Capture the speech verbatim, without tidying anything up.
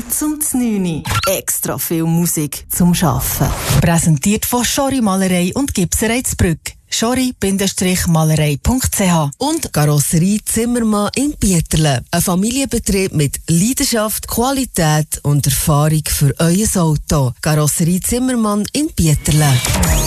zum Znüni. Extra viel Musik zum Arbeiten. Präsentiert von Schori Malerei und Gipserei Zbrügg. schori Malerei punkt c h und Karosserie Zimmermann in Bieterle. Ein Familienbetrieb mit Leidenschaft, Qualität und Erfahrung für euer Auto. Karosserie Zimmermann in Bieterle.